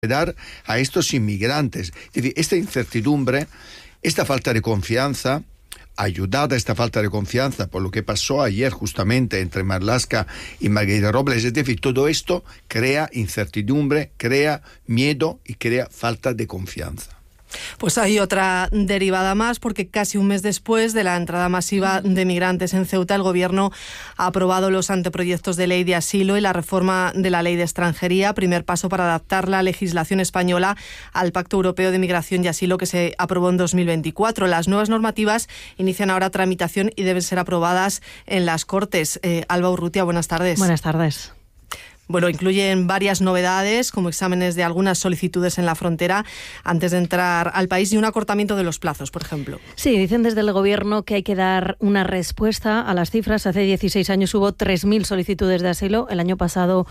dar a estos inmigrantes. Es decir, esta incertidumbre, esta falta de confianza, ayudada a esta falta de confianza por lo que pasó ayer justamente entre Marlaska y Margarita Robles, es decir, todo esto crea incertidumbre, crea miedo y crea falta de confianza. Pues hay otra derivada más, porque casi un mes después de la entrada masiva de migrantes en Ceuta, el Gobierno ha aprobado los anteproyectos de ley de asilo y la reforma de la ley de extranjería, primer paso para adaptar la legislación española al Pacto Europeo de Migración y Asilo que se aprobó en 2024. Las nuevas normativas inician ahora tramitación y deben ser aprobadas en las Cortes. Alba Urrutia, buenas tardes. Buenas tardes. Bueno, incluyen varias novedades, como exámenes de algunas solicitudes en la frontera antes de entrar al país y un acortamiento de los plazos, por ejemplo. Sí, dicen desde el Gobierno que hay que dar una respuesta a las cifras. Hace 16 años hubo 3.000 solicitudes de asilo, el año pasado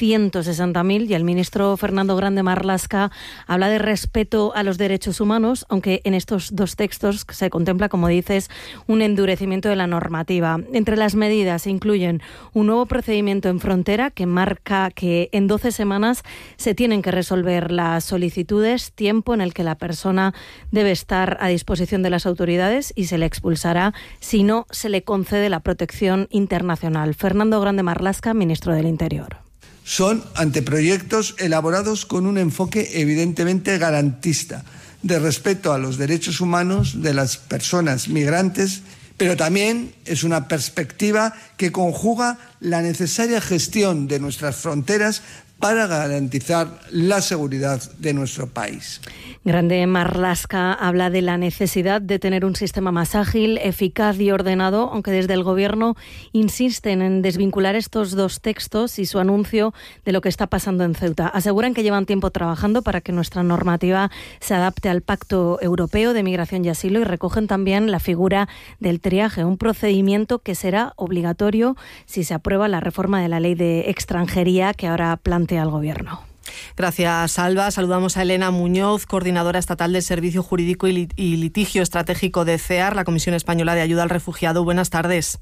160.000, y el ministro Fernando Grande Marlaska habla de respeto a los derechos humanos, aunque en estos dos textos se contempla, como dices, un endurecimiento de la normativa. Entre las medidas se incluyen un nuevo procedimiento en frontera que marca que en 12 semanas se tienen que resolver las solicitudes, tiempo en el que la persona debe estar a disposición de las autoridades y se le expulsará si no se le concede la protección internacional. Fernando Grande Marlaska, ministro del Interior. Son anteproyectos elaborados con un enfoque evidentemente garantista, de respeto a los derechos humanos de las personas migrantes, pero también es una perspectiva que conjuga la necesaria gestión de nuestras fronteras para garantizar la seguridad de nuestro país. Grande Marlaska habla de la necesidad de tener un sistema más ágil, eficaz y ordenado, aunque desde el Gobierno insisten en desvincular estos dos textos y su anuncio de lo que está pasando en Ceuta. Aseguran que llevan tiempo trabajando para que nuestra normativa se adapte al Pacto Europeo de Migración y Asilo y recogen también la figura del triaje, un procedimiento que será obligatorio si se aprueba la reforma de la ley de extranjería que ahora plantea el Gobierno. Gracias, Alba. Saludamos a Elena Muñoz, coordinadora estatal del Servicio Jurídico y Litigio Estratégico de CEAR, la Comisión Española de Ayuda al Refugiado. Buenas tardes.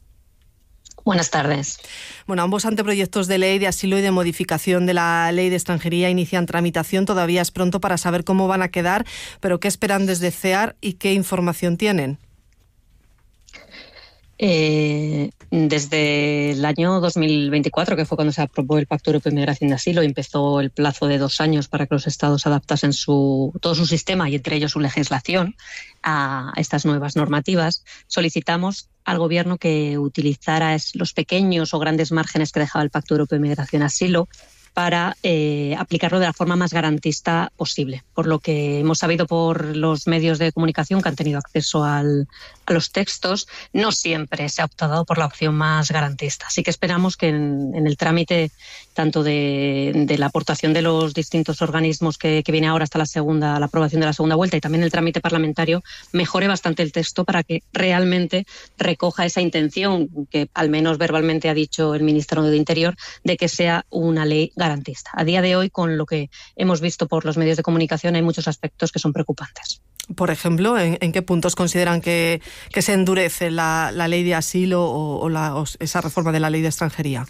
Buenas tardes. Bueno, ambos anteproyectos de ley de asilo y de modificación de la ley de extranjería inician tramitación. Todavía es pronto para saber cómo van a quedar, pero ¿qué esperan desde CEAR y qué información tienen? Desde el año 2024, que fue cuando se aprobó el Pacto Europeo de Migración y Asilo, y empezó el plazo de 2 años para que los Estados adaptasen todo su sistema y entre ellos su legislación a estas nuevas normativas, solicitamos al Gobierno que utilizara los pequeños o grandes márgenes que dejaba el Pacto Europeo de Migración y Asilo para aplicarlo de la forma más garantista posible. Por lo que hemos sabido por los medios de comunicación que han tenido acceso a los textos, no siempre se ha optado por la opción más garantista. Así que esperamos que en el trámite tanto de la aportación de los distintos organismos que viene ahora hasta la aprobación de la segunda vuelta y también el trámite parlamentario mejore bastante el texto para que realmente recoja esa intención que al menos verbalmente ha dicho el ministro de Interior de que sea una ley garantista. A día de hoy, con lo que hemos visto por los medios de comunicación, hay muchos aspectos que son preocupantes. Por ejemplo, ¿en qué puntos consideran que se endurece la ley de asilo o esa reforma de la ley de extranjería?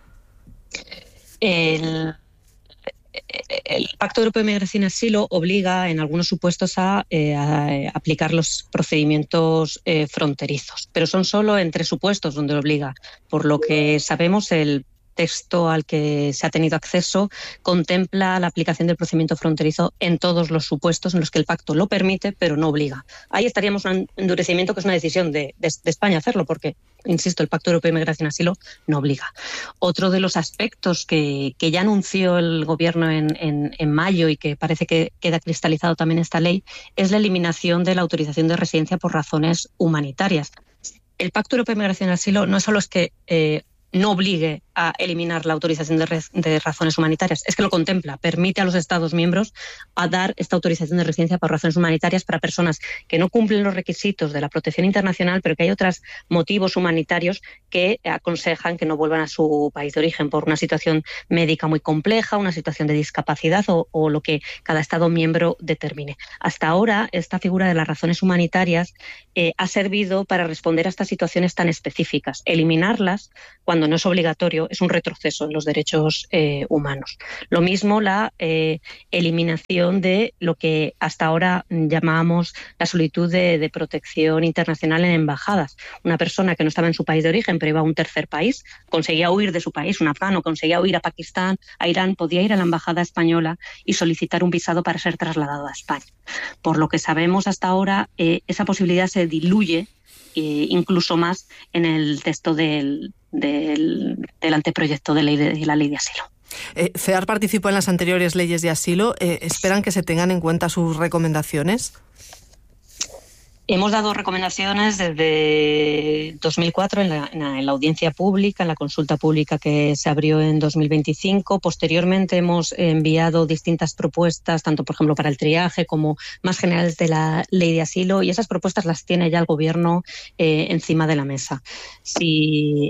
El Pacto Europeo de Migración y Asilo obliga en algunos supuestos a aplicar los procedimientos fronterizos, pero son solo en 3 supuestos donde lo obliga. Por lo que sabemos, el texto al que se ha tenido acceso contempla la aplicación del procedimiento fronterizo en todos los supuestos en los que el pacto lo permite, pero no obliga. Ahí estaríamos en un endurecimiento que es una decisión de España hacerlo, porque, insisto, el Pacto Europeo de Migración y Asilo no obliga. Otro de los aspectos que ya anunció el Gobierno en mayo y que parece que queda cristalizado también en esta ley es la eliminación de la autorización de residencia por razones humanitarias. El Pacto Europeo de Migración y Asilo no solo es que no obligue a eliminar la autorización de razones humanitarias, es que lo contempla, permite a los Estados miembros a dar esta autorización de residencia por razones humanitarias para personas que no cumplen los requisitos de la protección internacional, pero que hay otros motivos humanitarios que aconsejan que no vuelvan a su país de origen por una situación médica muy compleja, una situación de discapacidad o lo que cada Estado miembro determine. Hasta ahora, esta figura de las razones humanitarias ha servido para responder a estas situaciones tan específicas. Eliminarlas, cuando no es obligatorio, cambio, es un retroceso en los derechos humanos. Lo mismo la eliminación de lo que hasta ahora llamábamos la solicitud de protección internacional en embajadas. Una persona que no estaba en su país de origen, pero iba a un tercer país, conseguía huir de su país, un afgano conseguía huir a Pakistán, a Irán, podía ir a la embajada española y solicitar un visado para ser trasladado a España. Por lo que sabemos hasta ahora, esa posibilidad se diluye incluso más en el texto del anteproyecto de ley de la ley de asilo. CEAR participó en las anteriores leyes de asilo. ¿Esperan que se tengan en cuenta sus recomendaciones? Hemos dado recomendaciones desde 2004 en la audiencia pública, en la consulta pública que se abrió en 2025. Posteriormente hemos enviado distintas propuestas, tanto por ejemplo para el triaje como más generales de la ley de asilo, y esas propuestas las tiene ya el Gobierno encima de la mesa. Si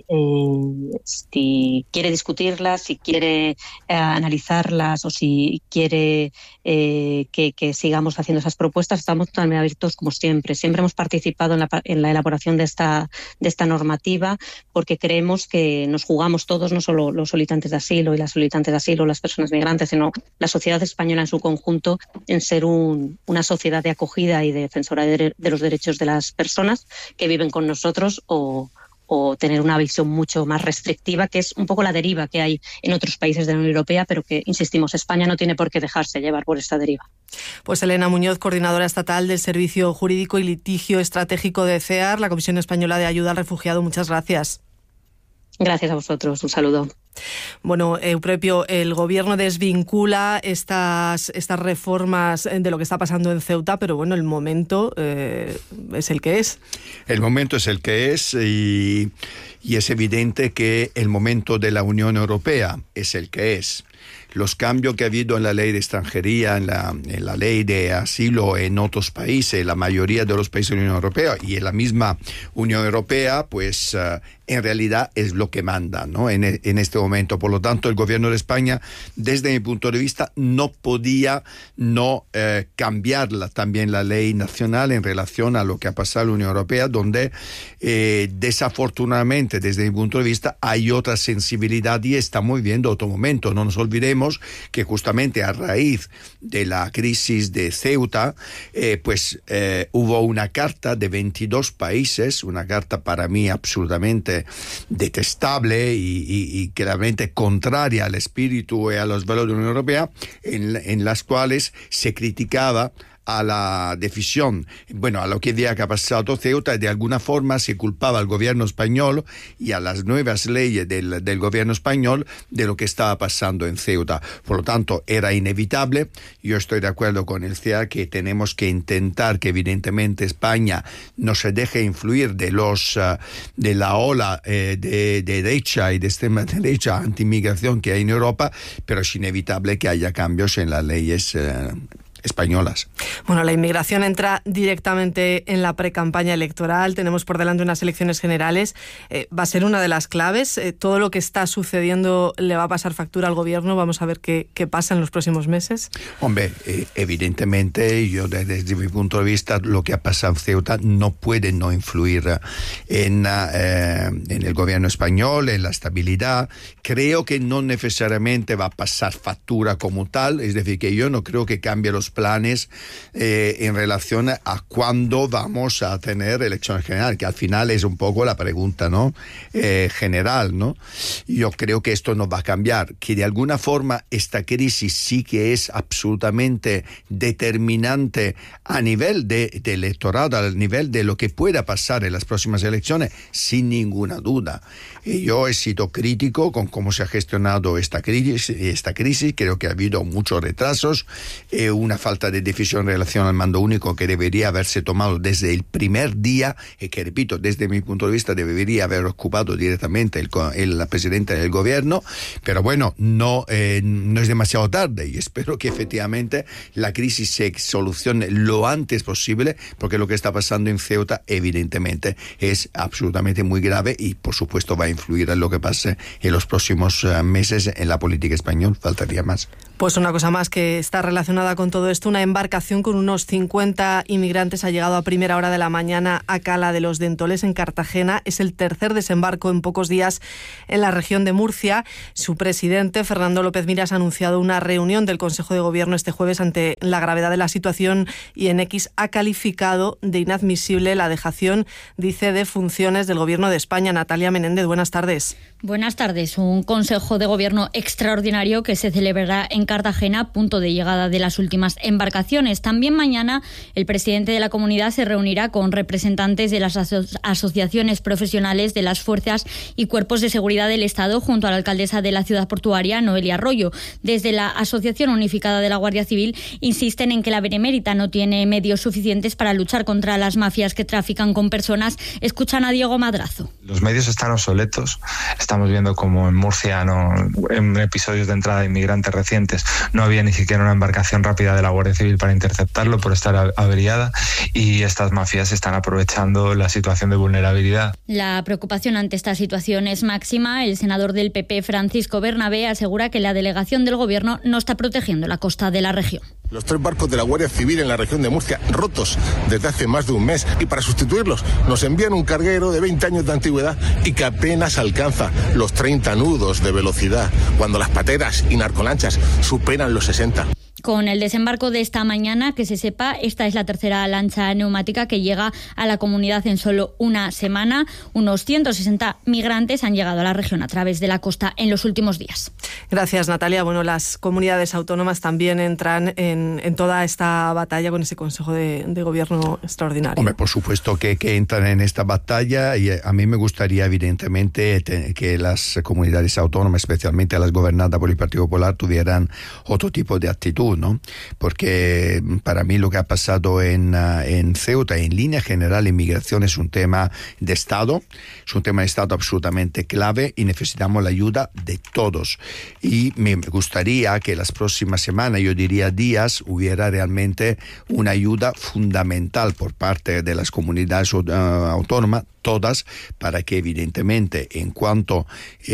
quiere discutirlas, si quiere analizarlas o si quiere que sigamos haciendo esas propuestas, estamos totalmente abiertos como siempre. Siempre hemos participado en la elaboración de esta normativa porque creemos que nos jugamos todos, no solo los solicitantes de asilo y las solicitantes de asilo, las personas migrantes, sino la sociedad española en su conjunto, en ser una sociedad de acogida y de defensora de los derechos de las personas que viven con nosotros o tener una visión mucho más restrictiva, que es un poco la deriva que hay en otros países de la Unión Europea, pero que, insistimos, España no tiene por qué dejarse llevar por esta deriva. Pues Elena Muñoz, coordinadora estatal del Servicio Jurídico y Litigio Estratégico de CEAR, la Comisión Española de Ayuda al Refugiado. Muchas gracias. Gracias a vosotros. Un saludo. Bueno, Eupropio, el Gobierno desvincula estas reformas de lo que está pasando en Ceuta, pero bueno, el momento es el que es. El momento es el que es y es evidente que el momento de la Unión Europea es el que es. Los cambios que ha habido en la ley de extranjería, en la ley de asilo en otros países, la mayoría de los países de la Unión Europea y en la misma Unión Europea, pues en realidad es lo que manda, ¿no? En este momento. Por lo tanto, el Gobierno de España, desde mi punto de vista, no podía no cambiarla también la ley nacional en relación a lo que ha pasado en la Unión Europea, donde desafortunadamente, desde mi punto de vista, hay otra sensibilidad y estamos viviendo otro momento. No nos olvidemos que justamente a raíz de la crisis de Ceuta, hubo una carta de 22 países, una carta para mí absolutamente detestable y claramente contraria al espíritu y a los valores de la Unión Europea, en las cuales se criticaba a la decisión, a lo que había pasado Ceuta, y de alguna forma se culpaba al gobierno español y a las nuevas leyes del gobierno español de lo que estaba pasando en Ceuta. Por lo tanto, era inevitable. Yo estoy de acuerdo con el CEA que tenemos que intentar que evidentemente España no se deje influir de la ola de derecha y de extrema derecha anti-inmigración que hay en Europa, pero es inevitable que haya cambios en las leyes españolas. Bueno, la inmigración entra directamente en la precampaña electoral. Tenemos por delante unas elecciones generales. Va a ser una de las claves. Todo lo que está sucediendo le va a pasar factura al Gobierno. Vamos a ver qué pasa en los próximos meses. Hombre, evidentemente, yo desde mi punto de vista, lo que ha pasado en Ceuta no puede no influir en el Gobierno español, en la estabilidad. Creo que no necesariamente va a pasar factura como tal. Es decir, que yo no creo que cambie los planes en relación a cuándo vamos a tener elecciones generales, que al final es un poco la pregunta, ¿no? General, ¿no? Yo creo que esto no va a cambiar, que de alguna forma esta crisis sí que es absolutamente determinante a nivel de electorado, a nivel de lo que pueda pasar en las próximas elecciones, sin ninguna duda. Yo he sido crítico con cómo se ha gestionado esta crisis. Creo que ha habido muchos retrasos, una falta de decisión en relación al mando único que debería haberse tomado desde el primer día y que, repito, desde mi punto de vista debería haber ocupado directamente la presidenta del gobierno, pero bueno, no es demasiado tarde y espero que efectivamente la crisis se solucione lo antes posible, porque lo que está pasando en Ceuta evidentemente es absolutamente muy grave y por supuesto va a influir en lo que pase en los próximos meses en la política española. Faltaría más. Pues una cosa más que está relacionada con todo esto, una embarcación con unos 50 inmigrantes ha llegado a primera hora de la mañana a Cala de los Dentoles, en Cartagena. Es el tercer desembarco en pocos días en la región de Murcia. Su presidente, Fernando López Miras, ha anunciado una reunión del Consejo de Gobierno este jueves ante la gravedad de la situación y en X ha calificado de inadmisible la dejación, dice, de funciones del Gobierno de España. Natalia Menéndez, buenas tardes. Buenas tardes. Un Consejo de Gobierno extraordinario que se celebrará en Cartagena, punto de llegada de las últimas embarcaciones. También mañana el presidente de la comunidad se reunirá con representantes de las asociaciones profesionales de las fuerzas y cuerpos de seguridad del Estado junto a la alcaldesa de la ciudad portuaria, Noelia Arroyo. Desde la Asociación Unificada de la Guardia Civil insisten en que la Benemérita no tiene medios suficientes para luchar contra las mafias que trafican con personas. Escuchan a Diego Madrazo. Los medios están obsoletos. Estamos viendo como en Murcia, en episodios de entrada de inmigrantes recientes, no había ni siquiera una embarcación rápida de la Guardia Civil para interceptarlo por estar averiada, y estas mafias están aprovechando la situación de vulnerabilidad. La preocupación ante esta situación es máxima. El senador del PP, Francisco Bernabé, asegura que la delegación del Gobierno no está protegiendo la costa de la región. Los 3 barcos de la Guardia Civil en la región de Murcia rotos desde hace más de un mes, y para sustituirlos nos envían un carguero de 20 años de antigüedad y que apenas alcanza los 30 nudos de velocidad, cuando las pateras y narcolanchas superan los 60. Con el desembarco de esta mañana, que se sepa, esta es la tercera lancha neumática que llega a la comunidad en solo una semana. Unos 160 migrantes han llegado a la región a través de la costa en los últimos días. Gracias, Natalia. Bueno, las comunidades autónomas también entran en toda esta batalla con ese Consejo de Gobierno extraordinario. Hombre, por supuesto que entran en esta batalla, y a mí me gustaría evidentemente que las comunidades autónomas, especialmente las gobernadas por el Partido Popular, tuvieran otro tipo de actitud, ¿no? Porque para mí lo que ha pasado en Ceuta, en línea general, inmigración es un tema de Estado, es un tema de Estado absolutamente clave y necesitamos la ayuda de todos. Y me gustaría que las próximas semanas, yo diría días, hubiera realmente una ayuda fundamental por parte de las comunidades autónomas, todas, para que evidentemente en cuanto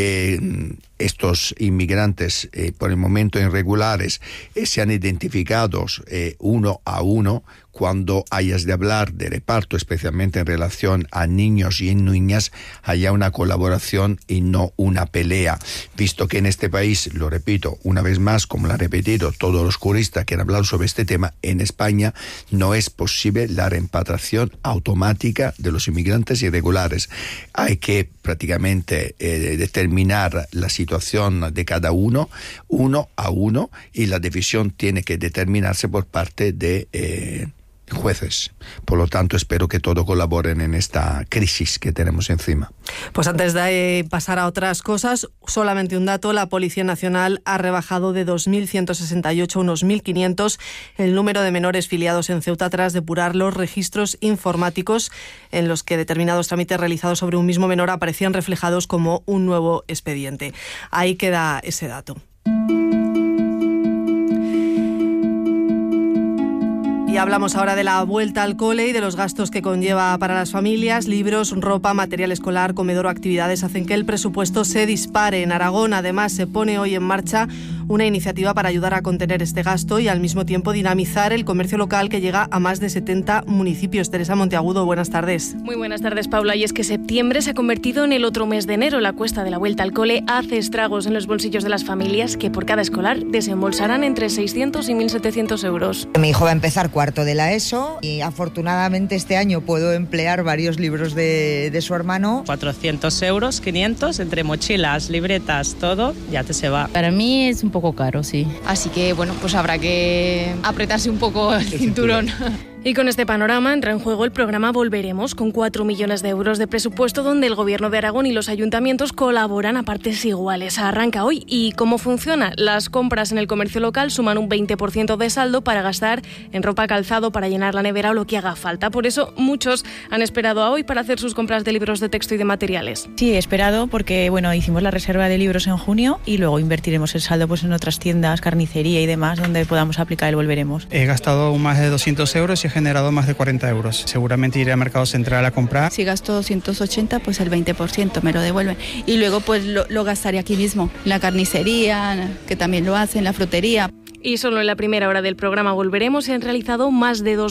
estos inmigrantes por el momento irregulares sean identificados uno a uno, cuando hayas de hablar de reparto, especialmente en relación a niños y niñas, haya una colaboración y no una pelea, visto que en este país, lo repito una vez más, como lo han repetido todos los juristas que han hablado sobre este tema, en España no es posible la repatriación automática de los inmigrantes irregulares. Hay que prácticamente determinar la situación de cada uno a uno, y la decisión tiene que determinarse por parte de jueces. Por lo tanto, espero que todos colaboren en esta crisis que tenemos encima. Pues antes de pasar a otras cosas, solamente un dato: la Policía Nacional ha rebajado de 2.168 a unos 1.500 el número de menores filiados en Ceuta tras depurar los registros informáticos en los que determinados trámites realizados sobre un mismo menor aparecían reflejados como un nuevo expediente. Ahí queda ese dato. Y hablamos ahora de la vuelta al cole y de los gastos que conlleva para las familias. Libros, ropa, material escolar, comedor o actividades hacen que el presupuesto se dispare. En Aragón, además, se pone hoy en marcha una iniciativa para ayudar a contener este gasto y al mismo tiempo dinamizar el comercio local, que llega a más de 70 municipios. Teresa Monteagudo, buenas tardes. Muy buenas tardes, Paula. Y es que septiembre se ha convertido en el otro mes de enero. La cuesta de la vuelta al cole hace estragos en los bolsillos de las familias, que por cada escolar desembolsarán entre 600 y 1.700 euros. Mi hijo va a empezar cuarto de la ESO y afortunadamente este año puedo emplear varios libros de su hermano. 400 euros, 500, entre mochilas, libretas, todo, ya te se va. Para mí es un poco caro, sí. Así que, bueno, pues habrá que apretarse un poco el cinturón. Y con este panorama entra en juego el programa Volveremos, con 4 millones de euros de presupuesto, donde el Gobierno de Aragón y los ayuntamientos colaboran a partes iguales. Arranca hoy. ¿Y cómo funciona? Las compras en el comercio local suman un 20% de saldo para gastar en ropa, calzado, para llenar la nevera o lo que haga falta. Por eso muchos han esperado a hoy para hacer sus compras de libros de texto y de materiales. Sí, he esperado porque hicimos la reserva de libros en junio y luego invertiremos el saldo en otras tiendas, carnicería y demás, donde podamos aplicar el Volveremos. He gastado más de 200 euros y he generado más de 40 euros. Seguramente iré a Mercado Central a comprar. Si gasto 280, pues el 20% me lo devuelven. Y luego pues lo gastaré aquí mismo, en la carnicería, que también lo hacen, la frutería. Y solo en la primera hora del programa Volveremos se han realizado más de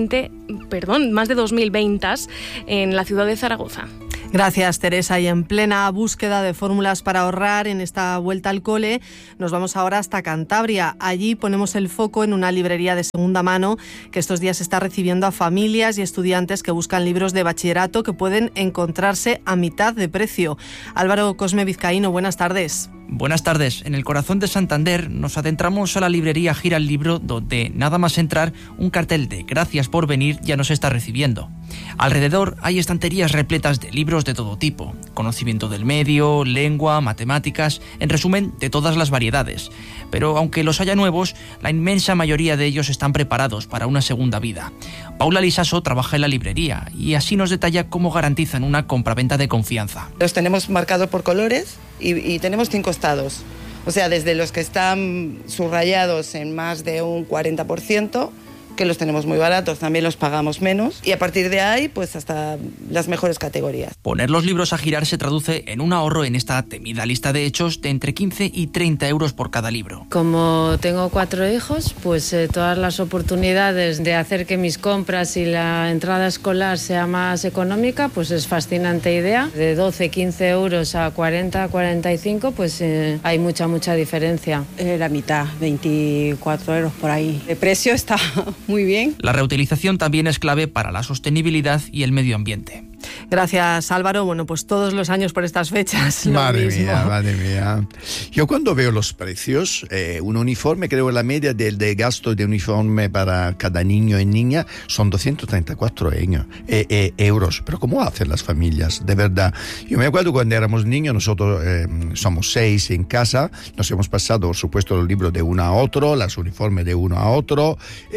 2.000 ventas en la ciudad de Zaragoza. Gracias, Teresa. Y en plena búsqueda de fórmulas para ahorrar en esta vuelta al cole, nos vamos ahora hasta Cantabria. Allí ponemos el foco en una librería de segunda mano que estos días está recibiendo a familias y estudiantes que buscan libros de bachillerato que pueden encontrarse a mitad de precio. Álvaro Cosme Vizcaíno, buenas tardes. Buenas tardes. En el corazón de Santander nos adentramos a la librería Gira el Libro, donde nada más entrar, un cartel de "Gracias por venir" ya nos está recibiendo. Alrededor hay estanterías repletas de libros de todo tipo, conocimiento del medio, lengua, matemáticas, en resumen, de todas las variedades. Pero aunque los haya nuevos, la inmensa mayoría de ellos están preparados para una segunda vida. Paula Lisaso trabaja en la librería y así nos detalla cómo garantizan una compraventa de confianza. Los tenemos marcados por colores y tenemos 5 estados. O sea, desde los que están subrayados en más de un 40%, que los tenemos muy baratos, también los pagamos menos, y a partir de ahí, pues hasta las mejores categorías. Poner los libros a girar se traduce en un ahorro en esta temida lista de hechos de entre 15 y 30 euros por cada libro. Como tengo 4 hijos, pues todas las oportunidades de hacer que mis compras y la entrada escolar sea más económica, pues es fascinante idea. De 12, 15 euros a 40, 45, pues hay mucha diferencia. La mitad, 24 euros por ahí. El precio está muy bien. La reutilización también es clave para la sostenibilidad y el medio ambiente. Gracias, Álvaro. Bueno, pues todos los años por estas fechas lo mismo. Madre mía. Yo cuando veo los precios, un uniforme, creo que la media del gasto de uniforme para cada niño y niña son 234 euros. Pero ¿cómo hacen las familias? De verdad. Yo me acuerdo cuando éramos niños, nosotros somos 6 en casa, nos hemos pasado, por supuesto, los libros de uno a otro, los uniformes de uno a otro,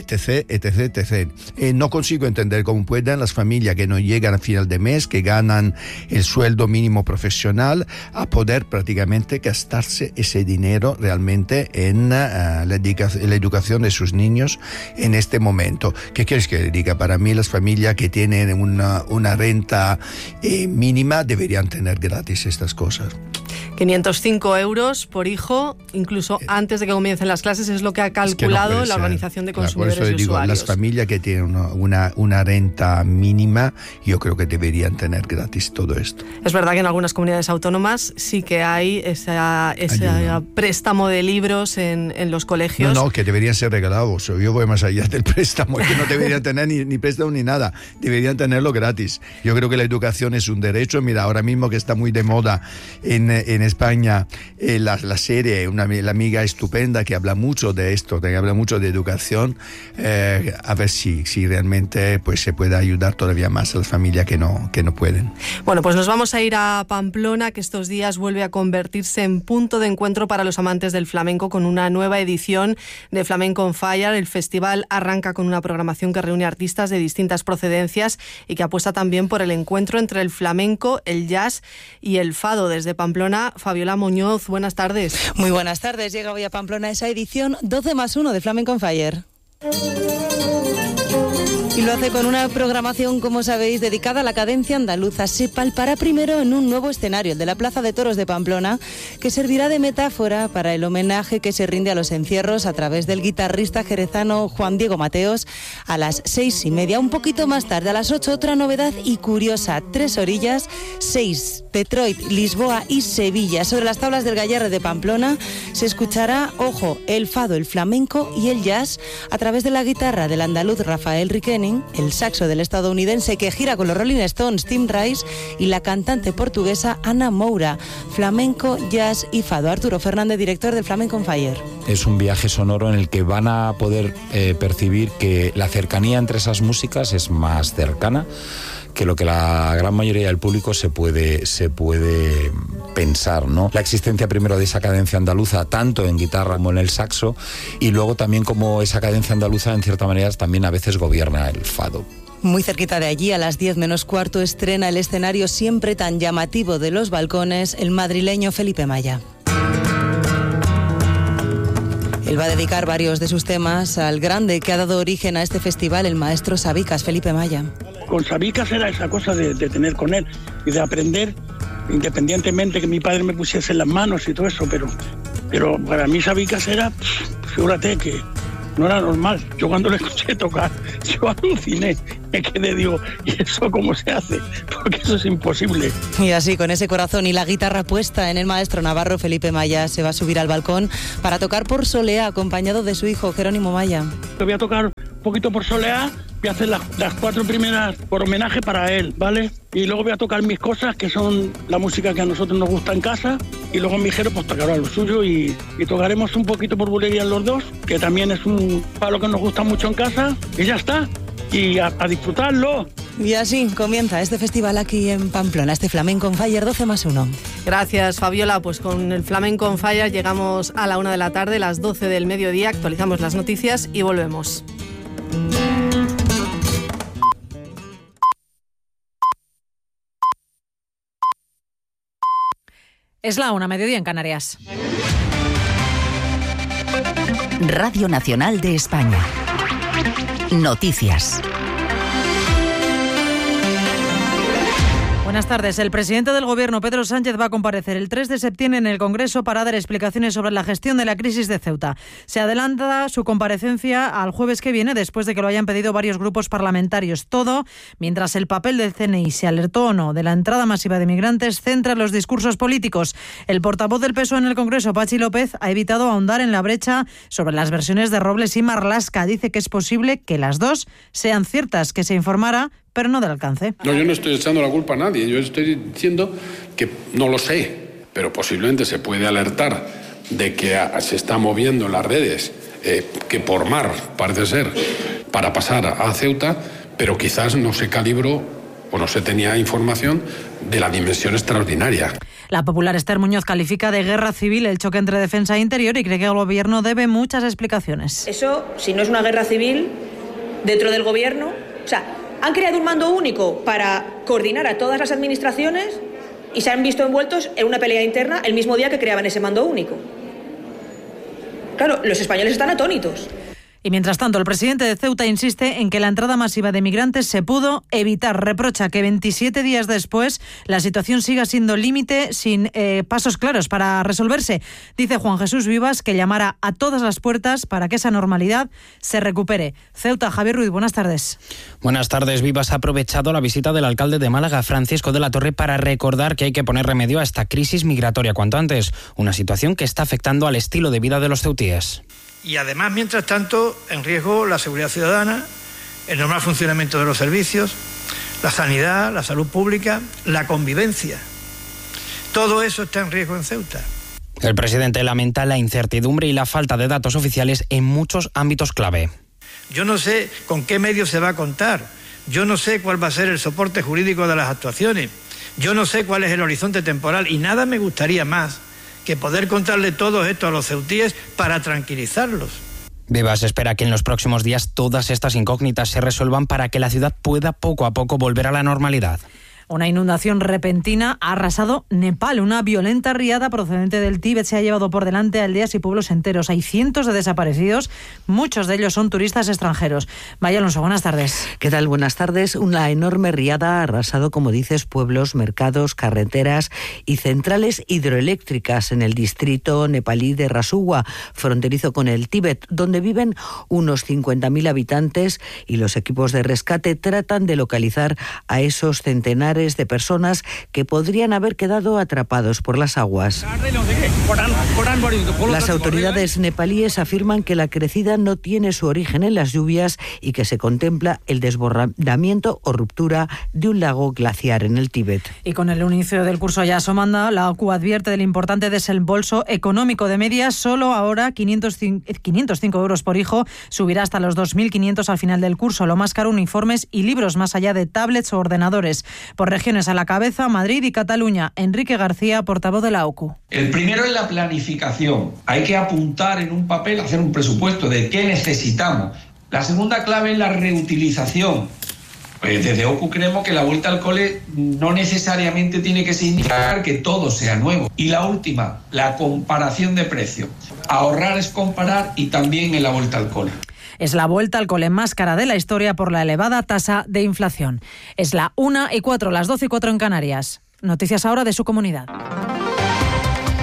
etc. No consigo entender cómo pueden las familias que no llegan a final de mes, que ganan el sueldo mínimo profesional, a poder prácticamente gastarse ese dinero realmente en la educación de sus niños en este momento. ¿Qué quieres que le diga? Para mí las familias que tienen una renta mínima deberían tener gratis estas cosas. 505 euros por hijo, incluso antes de que comiencen las clases, es lo que ha calculado la Organización de Consumidores por eso y digo, Usuarios. las familias que tienen una renta mínima, yo creo que deberían tener gratis todo esto. Es verdad que en algunas comunidades autónomas sí que hay ese préstamo de libros en los colegios. No, que deberían ser regalados. Yo voy más allá del préstamo, que no deberían tener ni préstamo ni nada. Deberían tenerlo gratis. Yo creo que la educación es un derecho. Mira, ahora mismo que está muy de moda en España la serie, la amiga estupenda que habla mucho de esto, que habla mucho de educación, a ver si realmente pues se puede ayudar todavía más a las familias que no pueden. Bueno, pues nos vamos a ir a Pamplona, que estos días vuelve a convertirse en punto de encuentro para los amantes del flamenco con una nueva edición de Flamenco on Fire. El festival arranca con una programación que reúne artistas de distintas procedencias y que apuesta también por el encuentro entre el flamenco, el jazz y el fado. Desde Pamplona, Fabiola Muñoz, buenas tardes. Muy buenas tardes. Llega hoy a Pamplona esa edición 12+1 de Flamenco on Fire. Y lo hace con una programación, como sabéis, dedicada a la cadencia andaluza. Se palpará primero en un nuevo escenario, el de la Plaza de Toros de Pamplona, que servirá de metáfora para el homenaje que se rinde a los encierros a través del guitarrista jerezano Juan Diego Mateos a las 6:30. Un poquito más tarde, a las 8, otra novedad y curiosa. 3 orillas, 6, Detroit, Lisboa y Sevilla. Sobre las tablas del Gallarre de Pamplona se escuchará, ojo, el fado, el flamenco y el jazz a través de la guitarra del andaluz Rafael Riqueni, el saxo del estadounidense que gira con los Rolling Stones Tim Rice y la cantante portuguesa Ana Moura. Flamenco, jazz y fado. Arturo Fernández, director de Flamenco on Fire. Es un viaje sonoro en el que van a poder percibir que la cercanía entre esas músicas es más cercana que lo que la gran mayoría del público se puede pensar, ¿no? La existencia primero de esa cadencia andaluza, tanto en guitarra como en el saxo, y luego también como esa cadencia andaluza, en cierta manera, también a veces gobierna el fado. Muy cerquita de allí, a las 10:15, estrena el escenario siempre tan llamativo de Los Balcones, el madrileño Felipe Maya. Él va a dedicar varios de sus temas al grande que ha dado origen a este festival, el maestro Sabicas, Felipe Maya. Con Sabicas era esa cosa de tener con él y de aprender, independientemente que mi padre me pusiese en las manos y todo eso, pero para mí Sabicas era figúrate que no era normal. Yo cuando le escuché tocar, yo aluciné. Me quedé, digo, ¿y eso cómo se hace? Porque eso es imposible. Y así, con ese corazón y la guitarra puesta en el maestro navarro, Felipe Maya se va a subir al balcón para tocar por Soleá, acompañado de su hijo, Jerónimo Maya. Voy a tocar un poquito por Soleá, voy a hacer las 4 primeras por homenaje para él, ¿vale? Y luego voy a tocar mis cosas, que son la música que a nosotros nos gusta en casa, y luego mi Jero pues tocará lo suyo y tocaremos un poquito por bulería los dos, que también es un palo que nos gusta mucho en casa, y ya está. Y a disfrutarlo. Y así comienza este festival aquí en Pamplona, este Flamenco on Fire 12+1. Gracias, Fabiola. Pues con el Flamenco on Fire llegamos a la 1 de la tarde, las 12 del mediodía, actualizamos las noticias y volvemos. Es la 1, mediodía en Canarias. Radio Nacional de España. Noticias. Buenas tardes. El presidente del Gobierno, Pedro Sánchez, va a comparecer el 3 de septiembre en el Congreso para dar explicaciones sobre la gestión de la crisis de Ceuta. Se adelanta su comparecencia al jueves que viene, después de que lo hayan pedido varios grupos parlamentarios. Todo mientras el papel del CNI, se alertó o no de la entrada masiva de migrantes, centra los discursos políticos. El portavoz del PSOE en el Congreso, Pachi López, ha evitado ahondar en la brecha sobre las versiones de Robles y Marlaska. Dice que es posible que las dos sean ciertas, que se informara, pero no del alcance. No, yo no estoy echando la culpa a nadie, yo estoy diciendo que no lo sé, pero posiblemente se puede alertar de que se está moviendo en las redes, que por mar parece ser, para pasar a Ceuta, pero quizás no se calibró o no se tenía información de la dimensión extraordinaria. La popular Esther Muñoz califica de guerra civil el choque entre defensa e interior y cree que el Gobierno debe muchas explicaciones. Eso, si no es una guerra civil, dentro del Gobierno, o sea, han creado un mando único para coordinar a todas las administraciones y se han visto envueltos en una pelea interna el mismo día que creaban ese mando único. Claro, los españoles están atónitos. Y mientras tanto, el presidente de Ceuta insiste en que la entrada masiva de migrantes se pudo evitar. Reprocha que 27 días después la situación siga siendo límite sin pasos claros para resolverse. Dice Juan Jesús Vivas que llamará a todas las puertas para que esa normalidad se recupere. Ceuta, Javier Ruiz, buenas tardes. Buenas tardes. Vivas ha aprovechado la visita del alcalde de Málaga, Francisco de la Torre, para recordar que hay que poner remedio a esta crisis migratoria cuanto antes. Una situación que está afectando al estilo de vida de los ceutíes. Y además, mientras tanto, en riesgo la seguridad ciudadana, el normal funcionamiento de los servicios, la sanidad, la salud pública, la convivencia. Todo eso está en riesgo en Ceuta. El presidente lamenta la incertidumbre y la falta de datos oficiales en muchos ámbitos clave. Yo no sé con qué medios se va a contar. Yo no sé cuál va a ser el soporte jurídico de las actuaciones. Yo no sé cuál es el horizonte temporal y nada me gustaría más que poder contarle todo esto a los ceutíes para tranquilizarlos. Vivas espera que en los próximos días todas estas incógnitas se resuelvan para que la ciudad pueda poco a poco volver a la normalidad. Una inundación repentina ha arrasado Nepal. Una violenta riada procedente del Tíbet se ha llevado por delante aldeas y pueblos enteros. Hay cientos de desaparecidos, muchos de ellos son turistas extranjeros. Maya Alonso, buenas tardes. ¿Qué tal? Buenas tardes. Una enorme riada ha arrasado, como dices, pueblos, mercados, carreteras y centrales hidroeléctricas en el distrito nepalí de Rasuwa, fronterizo con el Tíbet, donde viven unos 50.000 habitantes, y los equipos de rescate tratan de localizar a esos centenares de personas que podrían haber quedado atrapados por las aguas. Las autoridades nepalíes afirman que la crecida no tiene su origen en las lluvias y que se contempla el desbordamiento o ruptura de un lago glaciar en el Tíbet. Y con el inicio del curso ya asomando, la OCU advierte del importante desembolso económico de media. Solo ahora 505 euros por hijo, subirá hasta los 2.500 al final del curso. Lo más caro, uniformes y libros, más allá de tablets o ordenadores. Por regiones a la cabeza, Madrid y Cataluña. Enrique García, portavoz de la OCU. El primero es la planificación. Hay que apuntar en un papel, hacer un presupuesto de qué necesitamos. La segunda clave es la reutilización. Pues desde OCU creemos que la vuelta al cole no necesariamente tiene que significar que todo sea nuevo. Y la última, la comparación de precios. Ahorrar es comparar, y también en la vuelta al cole. Es la vuelta al cole más cara de la historia por la elevada tasa de inflación. Es la 1:04, las 12:04 en Canarias. Noticias ahora de su comunidad.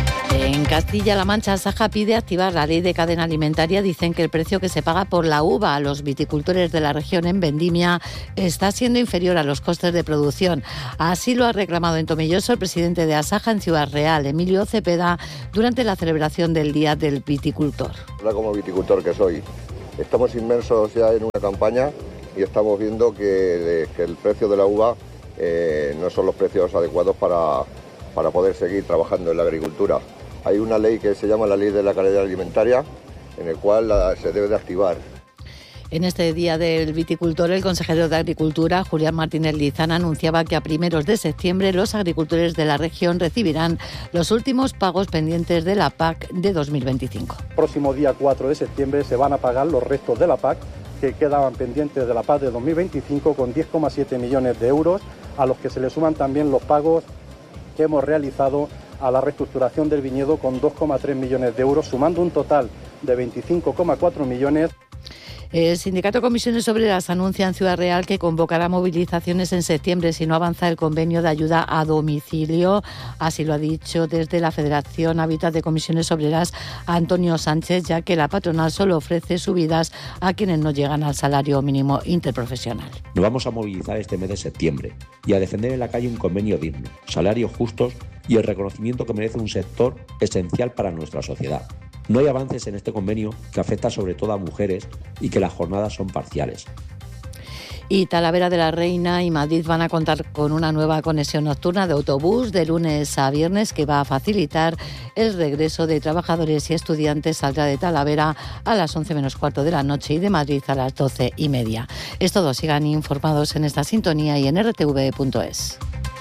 En Castilla-La Mancha, Saja pide activar la ley de cadena alimentaria. Dicen que el precio que se paga por la uva a los viticultores de la región en vendimia está siendo inferior a los costes de producción. Así lo ha reclamado en Tomelloso el presidente de Asaja en Ciudad Real, Emilio Cepeda, durante la celebración del Día del Viticultor. Ahora, como viticultor que soy, estamos inmersos ya en una campaña y estamos viendo que el precio de la uva no son los precios adecuados para poder seguir trabajando en la agricultura. Hay una ley que se llama la Ley de la Calidad Alimentaria, en el cual se debe de activar. En este Día del Viticultor, el consejero de Agricultura, Julián Martínez Lizana, anunciaba que a primeros de septiembre los agricultores de la región recibirán los últimos pagos pendientes de la PAC de 2025. El próximo día 4 de septiembre se van a pagar los restos de la PAC que quedaban pendientes de la PAC de 2025 con 10,7 millones de euros, a los que se le suman también los pagos que hemos realizado a la reestructuración del viñedo con 2,3 millones de euros, sumando un total de 25,4 millones. El sindicato Comisiones Obreras anuncia en Ciudad Real que convocará movilizaciones en septiembre si no avanza el convenio de ayuda a domicilio. Así lo ha dicho desde la Federación Hábitat de Comisiones Obreras Antonio Sánchez, ya que la patronal solo ofrece subidas a quienes no llegan al salario mínimo interprofesional. Nos vamos a movilizar este mes de septiembre y a defender en la calle un convenio digno, salarios justos y el reconocimiento que merece un sector esencial para nuestra sociedad. No hay avances en este convenio que afecta sobre todo a mujeres y que las jornadas son parciales. Y Talavera de la Reina y Madrid van a contar con una nueva conexión nocturna de autobús de lunes a viernes que va a facilitar el regreso de trabajadores y estudiantes. Saldrá de Talavera a las 11 menos cuarto de la noche y de Madrid a las 12:30. Es todo, sigan informados en esta sintonía y en rtv.es.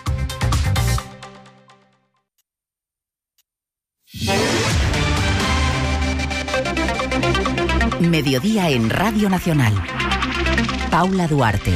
Mediodía en Radio Nacional. Paula Duarte.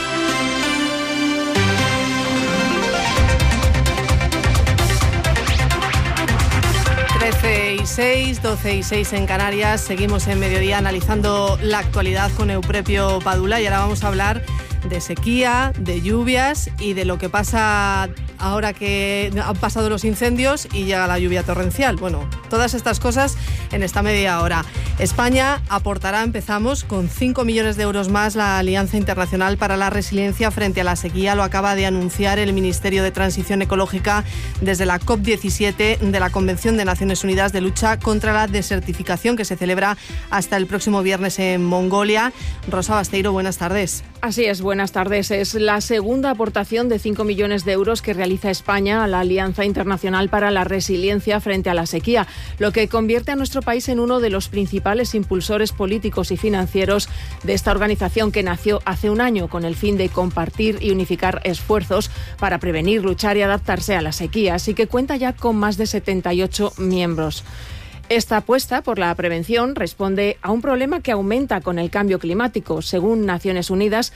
13:06, 12:06 en Canarias. Seguimos en Mediodía analizando la actualidad con Euprepio Padula y ahora vamos a hablar de sequía, de lluvias y de lo que pasa ahora que han pasado los incendios y llega la lluvia torrencial. Bueno, todas estas cosas en esta media hora. España aportará, empezamos, con 5 millones de euros más la Alianza Internacional para la Resiliencia frente a la sequía. Lo acaba de anunciar el Ministerio de Transición Ecológica desde la COP17 de la Convención de Naciones Unidas de Lucha contra la Desertificación, que se celebra hasta el próximo viernes en Mongolia. Rosa Basteiro, buenas tardes. Así es, buenas tardes. Es la segunda aportación de 5 millones de euros que realiza España a la Alianza Internacional para la Resiliencia frente a la sequía, lo que convierte a nuestro país en uno de los principales impulsores políticos y financieros de esta organización, que nació hace un año con el fin de compartir y unificar esfuerzos para prevenir, luchar y adaptarse a la sequía, así que cuenta ya con más de 78 miembros. Esta apuesta por la prevención responde a un problema que aumenta con el cambio climático. Según Naciones Unidas,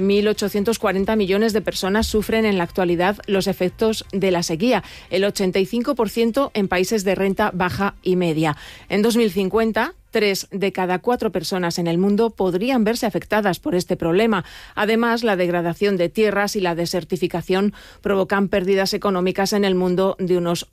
1.840 millones de personas sufren en la actualidad los efectos de la sequía, el 85% en países de renta baja y media. En 2050, 3 de cada 4 personas en el mundo podrían verse afectadas por este problema. Además, la degradación de tierras y la desertificación provocan pérdidas económicas en el mundo de unos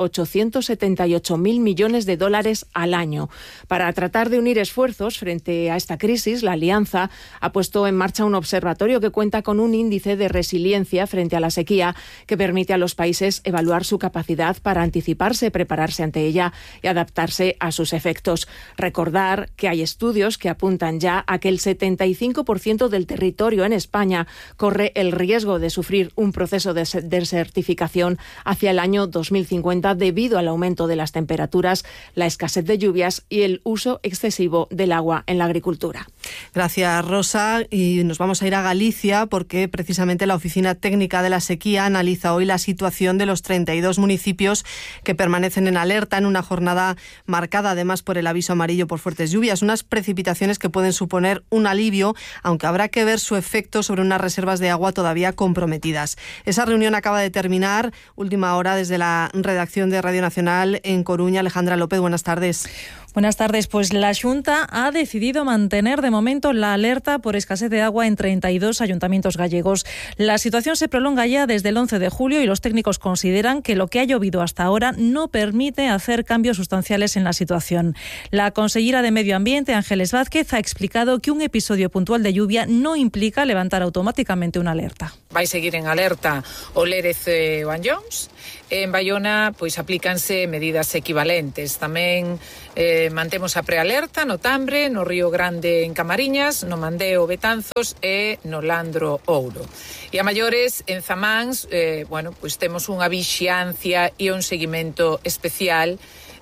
878.000 millones de dólares al año. Para tratar de unir esfuerzos frente a esta crisis, la Alianza ha puesto en marcha un observatorio que cuenta con un índice de resiliencia frente a la sequía que permite a los países evaluar su capacidad para anticiparse, prepararse ante ella y adaptarse a sus efectos. Recordar que hay estudios que apuntan ya a que el 75% del territorio en España corre el riesgo de sufrir un proceso de desertificación hacia el año 2050 debido al aumento de las temperaturas, la escasez de lluvias y el uso excesivo del agua en la agricultura. Gracias, Rosa. Y nos vamos a ir a Galicia porque precisamente la Oficina Técnica de la Sequía analiza hoy la situación de los 32 municipios que permanecen en alerta en una jornada marcada además por el aviso amarillo por fuertes lluvias, unas precipitaciones que pueden suponer un alivio, aunque habrá que ver su efecto sobre unas reservas de agua todavía comprometidas. Esa reunión acaba de terminar, última hora desde la redacción de Radio Nacional en Coruña. Alejandra López, buenas tardes. Buenas tardes. Pues la Xunta ha decidido mantener de momento la alerta por escasez de agua en 32 ayuntamientos gallegos. La situación se prolonga ya desde el 11 de julio y los técnicos consideran que lo que ha llovido hasta ahora no permite hacer cambios sustanciales en la situación. La consellera de Medio Ambiente, Ángeles Vázquez, ha explicado que un episodio puntual de lluvia no implica levantar automáticamente una alerta. Vai seguir en alerta o Lérez e o Anllóns. En Baiona, pois aplícanse medidas equivalentes. Tamén mantemos a prealerta no Tambre, no Río Grande en Camariñas, no Mandeo Betanzos e no Landro Ouro. E a maiores, en Zamáns, pois temos unha vixiancia e un seguimento especial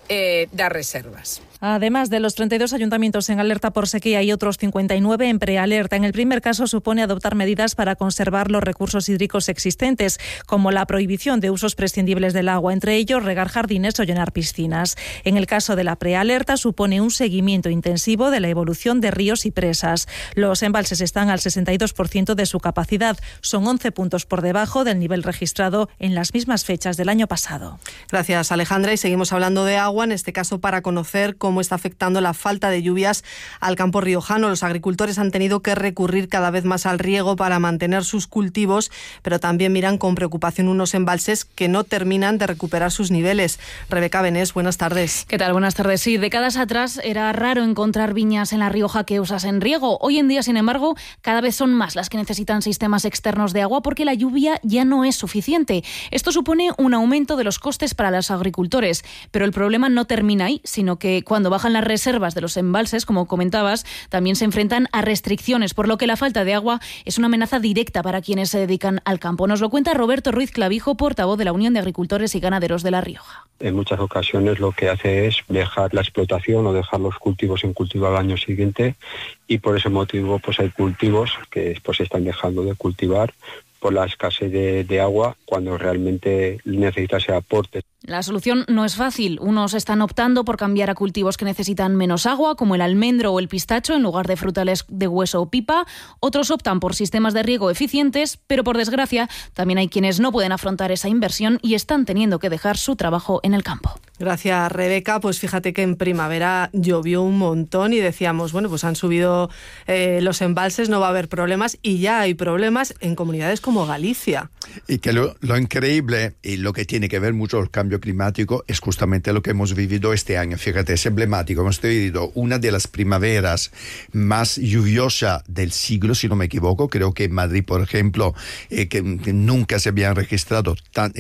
das reservas. Además de los 32 ayuntamientos en alerta por sequía y otros 59 en prealerta, en el primer caso supone adoptar medidas para conservar los recursos hídricos existentes, como la prohibición de usos prescindibles del agua, entre ellos regar jardines o llenar piscinas. En el caso de la prealerta supone un seguimiento intensivo de la evolución de ríos y presas. Los embalses están al 62% de su capacidad, son 11 puntos por debajo del nivel registrado en las mismas fechas del año pasado. Gracias, Alejandra, y seguimos hablando de agua, en este caso para conocer cómo está afectando la falta de lluvias al campo riojano. Los agricultores han tenido que recurrir cada vez más al riego para mantener sus cultivos, pero también miran con preocupación unos embalses que no terminan de recuperar sus niveles. Rebeca Benés, buenas tardes. ¿Qué tal? Buenas tardes. Sí, décadas atrás era raro encontrar viñas en La Rioja que usasen riego. Hoy en día, sin embargo, cada vez son más las que necesitan sistemas externos de agua porque la lluvia ya no es suficiente. Esto supone un aumento de los costes para los agricultores, pero el problema no termina ahí, sino que cuando bajan las reservas de los embalses, como comentabas, también se enfrentan a restricciones, por lo que la falta de agua es una amenaza directa para quienes se dedican al campo. Nos lo cuenta Roberto Ruiz Clavijo, portavoz de la Unión de Agricultores y Ganaderos de La Rioja. En muchas ocasiones lo que hace es dejar la explotación o dejar los cultivos sin cultivar al año siguiente, y por ese motivo pues hay cultivos que pues se están dejando de cultivar por la escasez de agua cuando realmente necesita ese aporte. La solución no es fácil. Unos están optando por cambiar a cultivos que necesitan menos agua, como el almendro o el pistacho, en lugar de frutales de hueso o pipa. Otros optan por sistemas de riego eficientes, pero por desgracia también hay quienes no pueden afrontar esa inversión y están teniendo que dejar su trabajo en el campo. Gracias, Rebeca. Pues fíjate que en primavera llovió un montón y decíamos, bueno, pues han subido los embalses, no va a haber problemas, y ya hay problemas en comunidades como Galicia. Y que lo increíble y lo que tiene que ver mucho con el cambio climático es justamente lo que hemos vivido este año. Fíjate, es emblemático. Hemos tenido una de las primaveras más lluviosas del siglo, si no me equivoco. Creo que en Madrid, por ejemplo, que nunca se habían registrado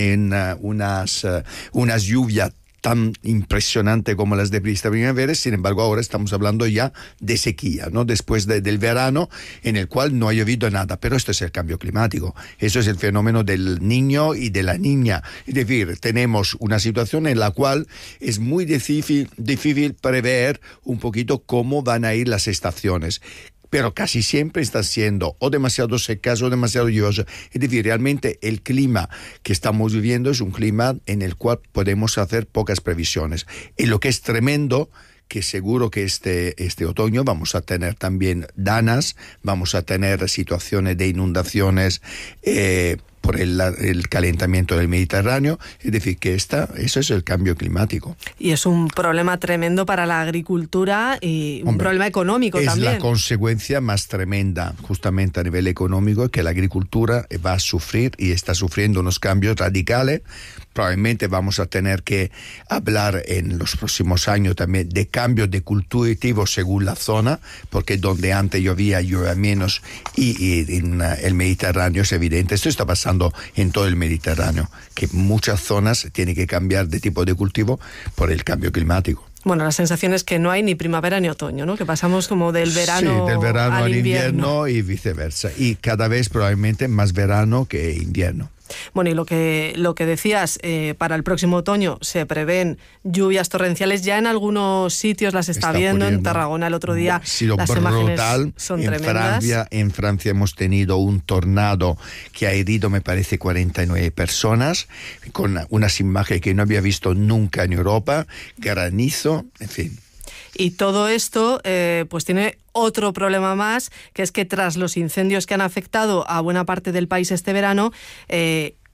unas lluvias tan impresionante como las de esta primavera. Sin embargo, ahora estamos hablando ya de sequía, ¿no? Después del verano, en el cual no ha llovido nada. Pero esto es el cambio climático. Eso es el fenómeno del niño y de la niña. Es decir, tenemos una situación en la cual es muy difícil prever un poquito cómo van a ir las estaciones. Pero casi siempre están siendo o demasiado secas o demasiado lluviosas. Es decir, realmente el clima que estamos viviendo es un clima en el cual podemos hacer pocas previsiones. Y lo que es tremendo, que seguro que este otoño vamos a tener también danas, vamos a tener situaciones de inundaciones por el calentamiento del Mediterráneo. Es decir, que eso es el cambio climático. Y es un problema tremendo para la agricultura y un problema económico también. Es la consecuencia más tremenda, justamente a nivel económico, que la agricultura va a sufrir y está sufriendo unos cambios radicales. Probablemente vamos a tener que hablar en los próximos años también de cambios de cultivo según la zona, porque donde antes llueve menos y en el Mediterráneo es evidente. Esto está pasando en todo el Mediterráneo, que muchas zonas tienen que cambiar de tipo de cultivo por el cambio climático. Bueno, la sensación es que no hay ni primavera ni otoño, ¿no? Que pasamos como del verano, al invierno y viceversa. Y cada vez probablemente más verano que invierno. Bueno, y lo que decías, para el próximo otoño se prevén lluvias torrenciales. Ya en algunos sitios las está viendo, en Tarragona el otro día. Sí, lo las imágenes son tremendas. En Francia hemos tenido un tornado que ha herido, me parece, 49 personas, con unas imágenes que no había visto nunca en Europa, granizo, en fin. Y todo esto pues tiene otro problema más, que es que tras los incendios que han afectado a buena parte del país este verano,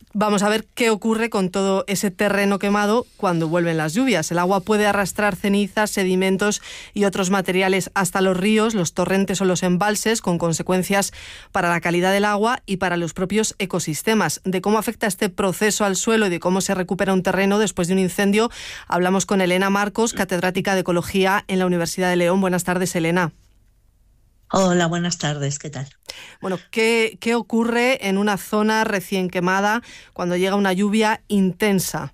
Vamos a ver qué ocurre con todo ese terreno quemado cuando vuelven las lluvias. El agua puede arrastrar cenizas, sedimentos y otros materiales hasta los ríos, los torrentes o los embalses, con consecuencias para la calidad del agua y para los propios ecosistemas. De cómo afecta este proceso al suelo y de cómo se recupera un terreno después de un incendio, hablamos con Elena Marcos, catedrática de Ecología en la Universidad de León. Buenas tardes, Elena. Hola, buenas tardes, ¿qué tal? Bueno, ¿qué ocurre en una zona recién quemada cuando llega una lluvia intensa?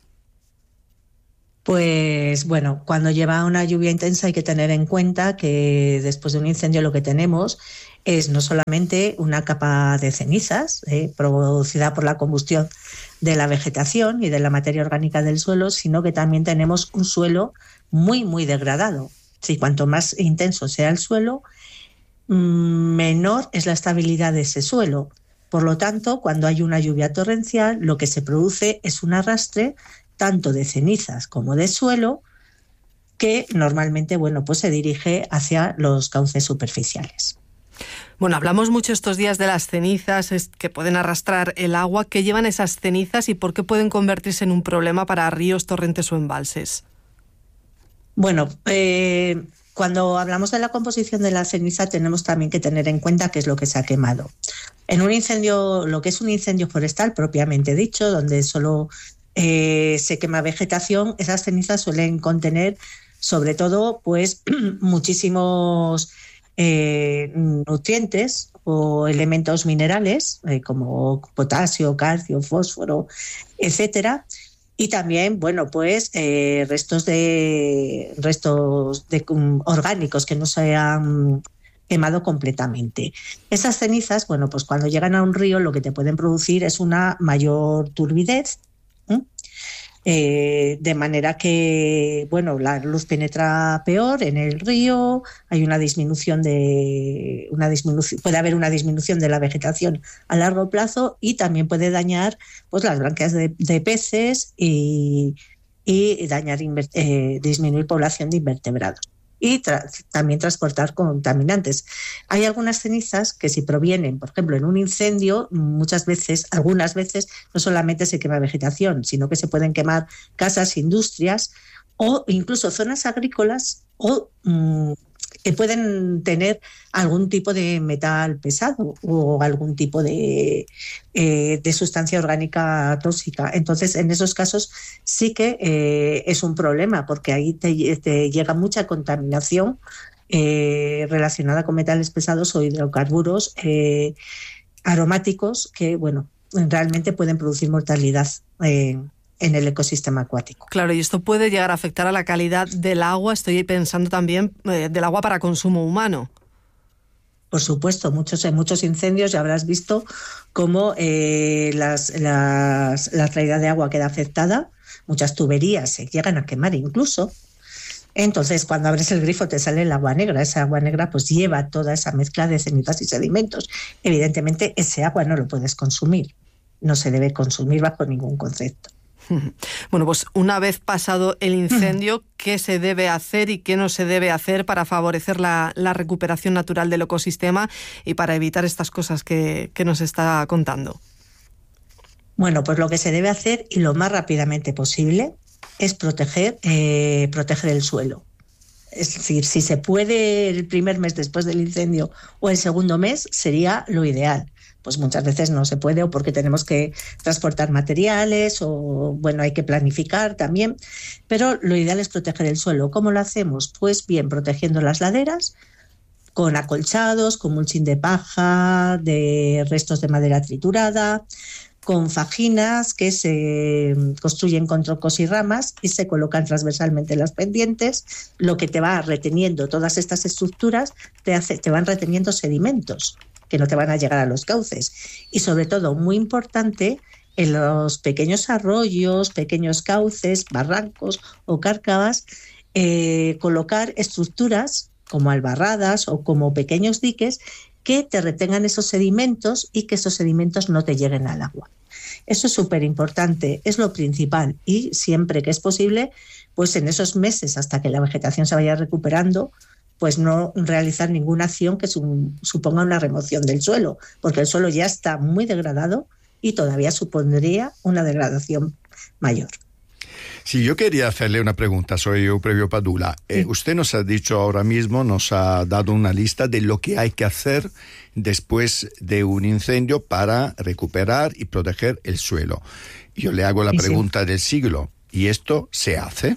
Pues bueno, cuando lleva una lluvia intensa hay que tener en cuenta que después de un incendio lo que tenemos es no solamente una capa de cenizas producida por la combustión de la vegetación y de la materia orgánica del suelo, sino que también tenemos un suelo muy, muy degradado. Sí, cuanto más intenso sea el suelo, menor es la estabilidad de ese suelo. Por lo tanto, cuando hay una lluvia torrencial, lo que se produce es un arrastre tanto de cenizas como de suelo que normalmente, pues se dirige hacia los cauces superficiales. Bueno, hablamos mucho estos días de las cenizas que pueden arrastrar el agua. ¿Qué llevan esas cenizas y por qué pueden convertirse en un problema para ríos, torrentes o embalses? Bueno, cuando hablamos de la composición de la ceniza tenemos también que tener en cuenta qué es lo que se ha quemado. En un incendio, lo que es un incendio forestal propiamente dicho, donde solo se quema vegetación, esas cenizas suelen contener sobre todo muchísimos nutrientes o elementos minerales como potasio, calcio, fósforo, etcétera. Y también, restos orgánicos que no se han quemado completamente. Esas cenizas, cuando llegan a un río, lo que te pueden producir es una mayor turbidez, de manera que, la luz penetra peor en el río, hay puede haber una disminución de la vegetación a largo plazo y también puede dañar las branquias de peces y dañar, disminuir población de invertebrados y también transportar contaminantes. Hay algunas cenizas que si provienen, por ejemplo, en un incendio, algunas veces, no solamente se quema vegetación, sino que se pueden quemar casas, industrias o incluso zonas agrícolas o que pueden tener algún tipo de metal pesado o algún tipo de sustancia orgánica tóxica. Entonces, en esos casos sí que es un problema, porque ahí te llega mucha contaminación relacionada con metales pesados o hidrocarburos aromáticos que, realmente pueden producir mortalidad en el ecosistema acuático. Claro, y esto puede llegar a afectar a la calidad del agua. Estoy pensando también del agua para consumo humano. Por supuesto, en muchos incendios ya habrás visto cómo la traída de agua queda afectada. Muchas tuberías se llegan a quemar incluso. Entonces, cuando abres el grifo te sale el agua negra. Esa agua negra lleva toda esa mezcla de cenizas y sedimentos. Evidentemente, ese agua no lo puedes consumir. No se debe consumir bajo ningún concepto. Bueno, una vez pasado el incendio, ¿qué se debe hacer y qué no se debe hacer para favorecer la recuperación natural del ecosistema y para evitar estas cosas que nos está contando? Bueno, pues lo que se debe hacer y lo más rápidamente posible es proteger el suelo. Es decir, si se puede el primer mes después del incendio o el segundo mes, sería lo ideal. Pues muchas veces no se puede o porque tenemos que transportar materiales o, hay que planificar también. Pero lo ideal es proteger el suelo. ¿Cómo lo hacemos? Pues bien, protegiendo las laderas con acolchados, con mulching de paja, de restos de madera triturada, con fajinas que se construyen con troncos y ramas y se colocan transversalmente en las pendientes, lo que te va reteniendo todas estas estructuras, te van reteniendo sedimentos que no te van a llegar a los cauces. Y sobre todo, muy importante, en los pequeños arroyos, pequeños cauces, barrancos o cárcavas, colocar estructuras como albarradas o como pequeños diques que te retengan esos sedimentos y que esos sedimentos no te lleguen al agua. Eso es súper importante, es lo principal, y siempre que es posible, pues en esos meses hasta que la vegetación se vaya recuperando, pues no realizar ninguna acción que suponga una remoción del suelo, porque el suelo ya está muy degradado y todavía supondría una degradación mayor. Sí, yo quería hacerle una pregunta, soy Euprebio Padula. Usted nos ha dicho ahora mismo, nos ha dado una lista de lo que hay que hacer después de un incendio para recuperar y proteger el suelo. Yo le hago la pregunta del siglo, ¿y esto se hace?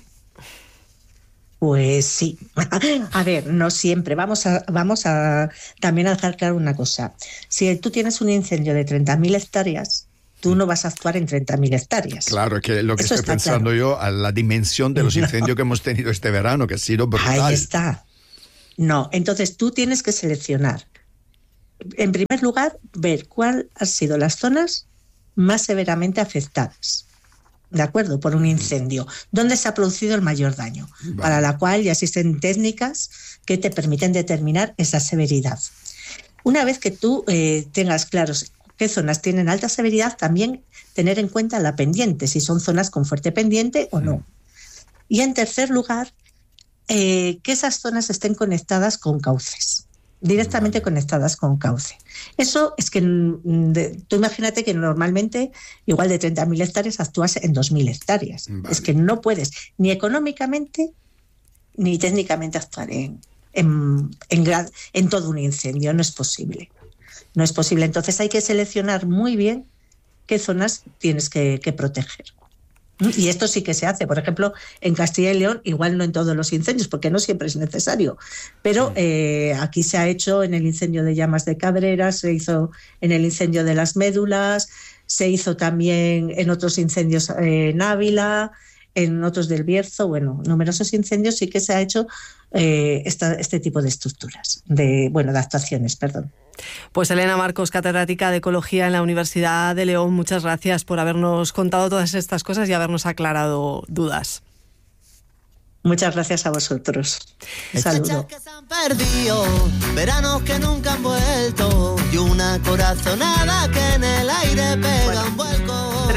Pues sí. A ver, no siempre. Vamos a también a dejar claro una cosa. Si tú tienes un incendio de 30.000 hectáreas, tú no vas a actuar en 30.000 hectáreas. Claro, que lo que estoy pensando yo, a la dimensión de los incendios que hemos tenido este verano, que ha sido brutal. Ahí está. No, entonces tú tienes que seleccionar. En primer lugar, ver cuáles han sido las zonas más severamente afectadas. ¿De acuerdo? Por un incendio. ¿Dónde se ha producido el mayor daño? Vale. Para la cual ya existen técnicas que te permiten determinar esa severidad. Una vez que tú tengas claros qué zonas tienen alta severidad, también tener en cuenta la pendiente, si son zonas con fuerte pendiente o no. Y en tercer lugar, que esas zonas estén conectadas con cauces. Directamente conectadas con cauce. Eso es que tú imagínate que normalmente igual de 30.000 hectáreas actúas en 2.000 hectáreas. Vale. Es que no puedes ni económicamente ni técnicamente actuar en todo un incendio. No es posible. No es posible. Entonces hay que seleccionar muy bien qué zonas tienes que proteger. Y esto sí que se hace, por ejemplo, en Castilla y León, igual no en todos los incendios, porque no siempre es necesario, pero aquí se ha hecho en el incendio de Llamas de Cabrera, se hizo en el incendio de las Médulas, se hizo también en otros incendios en Ávila, en otros del Bierzo, bueno, numerosos incendios sí que se ha hecho este tipo de estructuras, de actuaciones, perdón. Pues Elena Marcos, catedrática de Ecología en la Universidad de León, muchas gracias por habernos contado todas estas cosas y habernos aclarado dudas. Muchas gracias a vosotros. Un saludo. Que se han perdido, veranos que nunca han vuelto y una corazonada que en el aire pega un vuelco.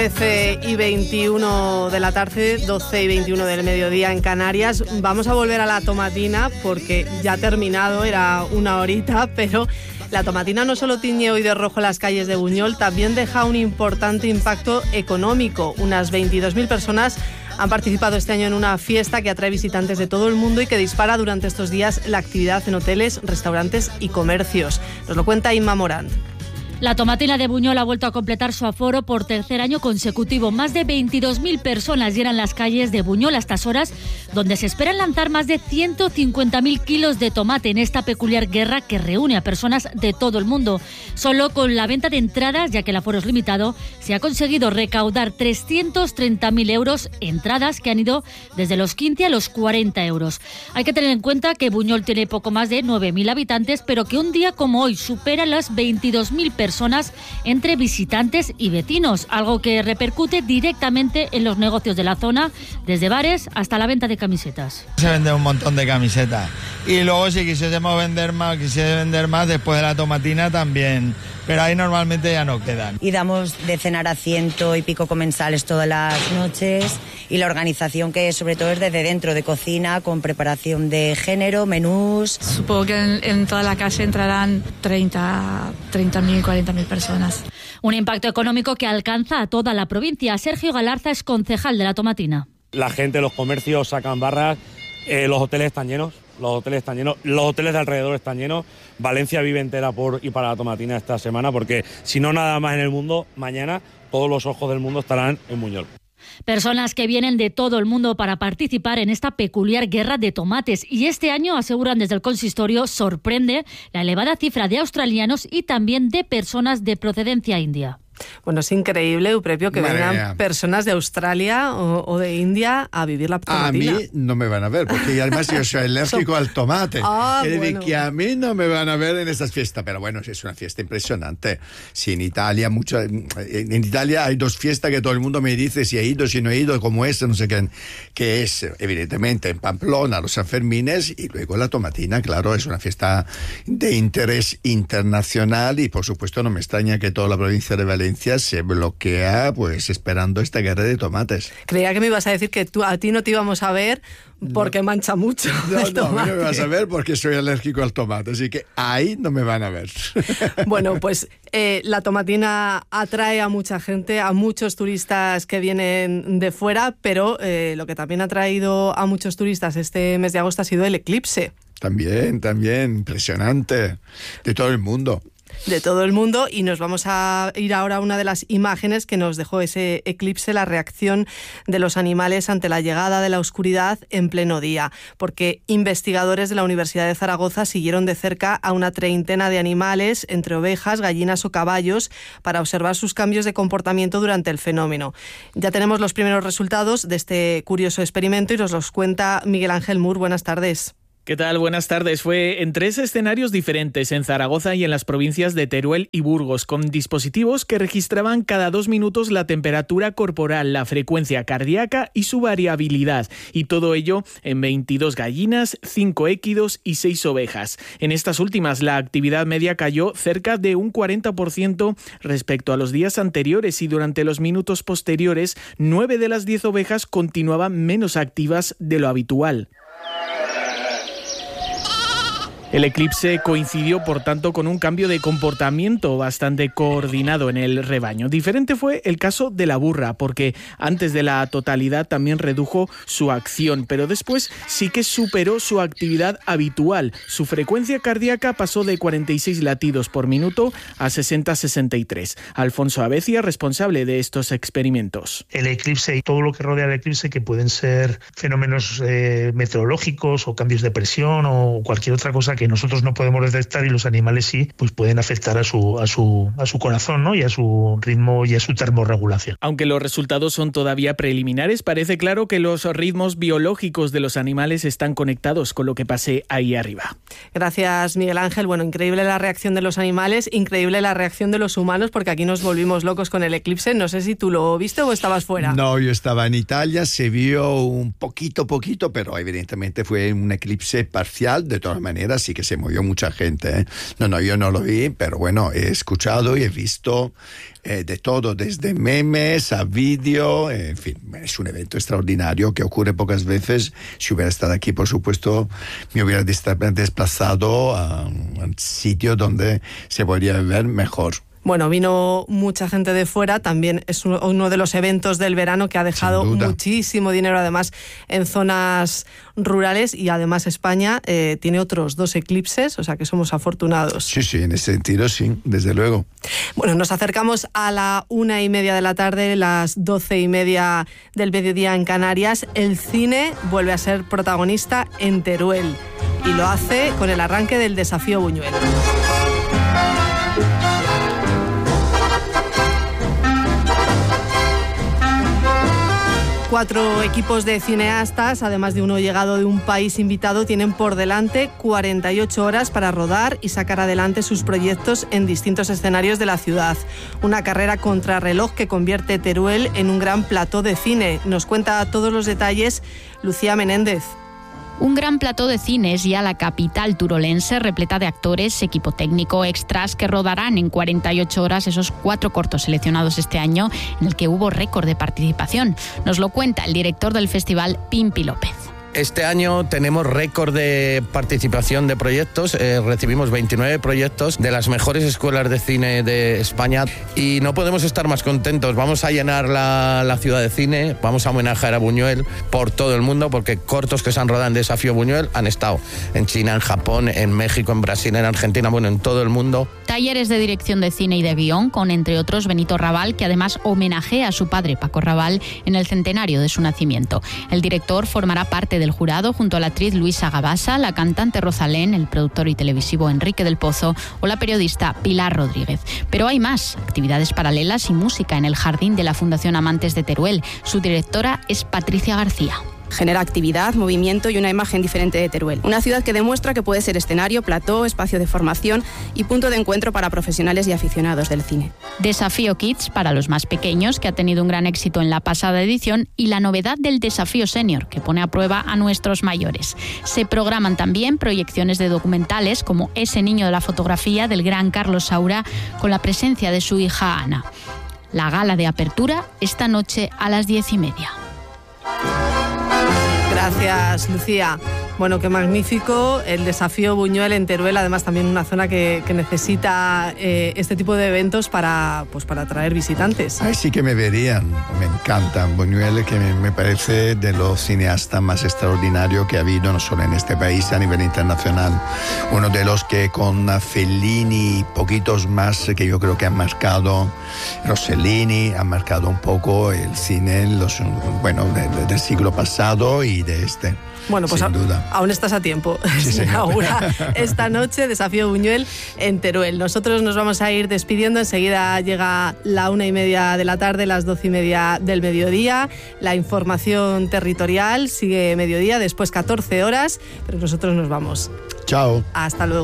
13:21 de la tarde, 12:21 del mediodía en Canarias. Vamos a volver a la tomatina porque ya ha terminado, era una horita, pero la tomatina no solo tiñe hoy de rojo las calles de Buñol, también deja un importante impacto económico. Unas 22.000 personas han participado este año en una fiesta que atrae visitantes de todo el mundo y que dispara durante estos días la actividad en hoteles, restaurantes y comercios. Nos lo cuenta Inma Morán. La tomatina de Buñol ha vuelto a completar su aforo por tercer año consecutivo. Más de 22.000 personas llenan las calles de Buñol a estas horas, donde se esperan lanzar más de 150.000 kilos de tomate en esta peculiar guerra que reúne a personas de todo el mundo. Solo con la venta de entradas, ya que el aforo es limitado, se ha conseguido recaudar 330.000 euros, entradas que han ido desde los 15 a los 40 euros. Hay que tener en cuenta que Buñol tiene poco más de 9.000 habitantes, pero que un día como hoy supera las 22.000 personas entre visitantes y vecinos, algo que repercute directamente en los negocios de la zona, desde bares hasta la venta de camisetas. Se vende un montón de camisetas y luego si quisiésemos vender más, después de la tomatina también, pero ahí normalmente ya no quedan. Y damos de cenar a 100 y pico comensales todas las noches y la organización que sobre todo es desde dentro de cocina, con preparación de género, menús. Supongo que en toda la calle entrarán 30.000, 40.000 personas. Un impacto económico que alcanza a toda la provincia. Sergio Galarza es concejal de la tomatina. La gente, los comercios sacan barras, los hoteles están llenos. Los hoteles de alrededor están llenos. Valencia vive entera por y para la tomatina esta semana, porque si no nada más en el mundo, mañana todos los ojos del mundo estarán en Buñol. Personas que vienen de todo el mundo para participar en esta peculiar guerra de tomates. Y este año, aseguran desde el consistorio, sorprende la elevada cifra de australianos y también de personas de procedencia india. Bueno, es increíble, Euprebio, que vengan personas de Australia o de India a vivir la tomatina. A mí no me van a ver, porque además yo soy alérgico al tomate. Bueno. Que a mí no me van a ver en estas fiestas, pero bueno, es una fiesta impresionante. Si en Italia, en Italia hay dos fiestas que todo el mundo me dice si he ido, si no he ido, como esta, no sé qué, que es evidentemente en Pamplona, los Sanfermines, y luego la tomatina, claro, es una fiesta de interés internacional y por supuesto no me extraña que toda la provincia de Valencia Galicia se bloquea pues esperando esta guerra de tomates. Creía que me ibas a decir que a ti no te íbamos a ver porque mancha mucho. No, no me vas a ver porque soy alérgico al tomate, así que ahí no me van a ver. Bueno, pues la tomatina atrae a mucha gente, a muchos turistas que vienen de fuera, pero lo que también ha traído a muchos turistas este mes de agosto ha sido el eclipse. También, impresionante, de todo el mundo. De todo el mundo, y nos vamos a ir ahora a una de las imágenes que nos dejó ese eclipse, la reacción de los animales ante la llegada de la oscuridad en pleno día, porque investigadores de la Universidad de Zaragoza siguieron de cerca a una treintena de animales, entre ovejas, gallinas o caballos, para observar sus cambios de comportamiento durante el fenómeno. Ya tenemos los primeros resultados de este curioso experimento y nos los cuenta Miguel Ángel Mur. Buenas tardes. ¿Qué tal? Buenas tardes. Fue en 3 escenarios diferentes, en Zaragoza y en las provincias de Teruel y Burgos, con dispositivos que registraban cada 2 minutos la temperatura corporal, la frecuencia cardíaca y su variabilidad. Y todo ello en 22 gallinas, 5 équidos y 6 ovejas. En estas últimas, la actividad media cayó cerca de un 40% respecto a los días anteriores, y durante los minutos posteriores, 9 de las 10 ovejas continuaban menos activas de lo habitual. El eclipse coincidió, por tanto, con un cambio de comportamiento bastante coordinado en el rebaño. Diferente fue el caso de la burra, porque antes de la totalidad también redujo su acción, pero después sí que superó su actividad habitual. Su frecuencia cardíaca pasó de 46 latidos por minuto a 60-63. Alfonso Abecia, responsable de estos experimentos. El eclipse y todo lo que rodea el eclipse, que pueden ser fenómenos meteorológicos o cambios de presión o cualquier otra cosa que nosotros no podemos detectar, y los animales sí, pues pueden afectar a su corazón, ¿no? Y a su ritmo y a su termorregulación. Aunque los resultados son todavía preliminares, parece claro que los ritmos biológicos de los animales están conectados con lo que pase ahí arriba. Gracias, Miguel Ángel. Bueno, increíble la reacción de los animales, increíble la reacción de los humanos, porque aquí nos volvimos locos con el eclipse. No sé si tú lo viste o estabas fuera. No, yo estaba en Italia, se vio un poquito, pero evidentemente fue un eclipse parcial. De todas maneras, sí que se movió mucha gente, ¿eh? No, yo no lo vi, pero bueno, he escuchado y he visto de todo, desde memes a vídeo, en fin, es un evento extraordinario que ocurre pocas veces. Si hubiera estado aquí, por supuesto, me hubiera desplazado a un sitio donde se podría ver mejor. Bueno, vino mucha gente de fuera, también es uno de los eventos del verano que ha dejado muchísimo dinero, además, en zonas rurales, y además España tiene otros 2 eclipses, o sea que somos afortunados. Sí, en ese sentido sí, desde luego. Bueno, nos acercamos a la 1:30 de la tarde, las 12:30 del mediodía en Canarias. El cine vuelve a ser protagonista en Teruel y lo hace con el arranque del Desafío Buñuel. Cuatro equipos de cineastas, además de uno llegado de un país invitado, tienen por delante 48 horas para rodar y sacar adelante sus proyectos en distintos escenarios de la ciudad. Una carrera contrarreloj que convierte Teruel en un gran plató de cine. Nos cuenta todos los detalles Lucía Menéndez. Un gran plató de cine es ya la capital turolense, repleta de actores, equipo técnico, extras, que rodarán en 48 horas esos 4 cortos seleccionados este año, en el que hubo récord de participación. Nos lo cuenta el director del festival, Pimpi López. Este año tenemos récord de participación de proyectos, recibimos 29 proyectos de las mejores escuelas de cine de España y no podemos estar más contentos. Vamos a llenar la ciudad de cine, vamos a homenajear a Buñuel por todo el mundo, porque cortos que se han rodado en Desafío Buñuel han estado en China, en Japón, en México, en Brasil, en Argentina, bueno, en todo el mundo. Talleres de dirección de cine y de guión con, entre otros, Benito Raval, que además homenajea a su padre, Paco Raval, en el centenario de su nacimiento. El director formará parte del jurado junto a la actriz Luisa Gabasa, la cantante Rosalén, el productor y televisivo Enrique del Pozo o la periodista Pilar Rodríguez. Pero hay más, actividades paralelas y música en el jardín de la Fundación Amantes de Teruel. Su directora es Patricia García. Genera actividad, movimiento y una imagen diferente de Teruel. Una ciudad que demuestra que puede ser escenario, plató, espacio de formación y punto de encuentro para profesionales y aficionados del cine. Desafío Kids para los más pequeños, que ha tenido un gran éxito en la pasada edición, y la novedad del Desafío Senior, que pone a prueba a nuestros mayores. Se programan también proyecciones de documentales como Ese niño de la fotografía, del gran Carlos Saura, con la presencia de su hija Ana. La gala de apertura esta noche a las 10:30. Gracias, Lucía. Bueno, qué magnífico el desafío Buñuel en Teruel, además también una zona que necesita este tipo de eventos para atraer visitantes. Ahí sí que me verían, me encanta Buñuel, que me parece de los cineastas más extraordinarios que ha habido, no solo en este país, a nivel internacional. Uno de los que con Fellini y poquitos más que yo creo que han marcado, Rossellini, han marcado un poco el cine del siglo pasado y de este. Bueno, pues sin duda. Aún estás a tiempo. Sí, se inaugura esta noche Desafío Buñuel en Teruel. Nosotros nos vamos a ir despidiendo. Enseguida llega la 1:30 de la tarde, las 12:30 del mediodía. La información territorial sigue mediodía, después 14 horas, pero nosotros nos vamos. Chao. Hasta luego.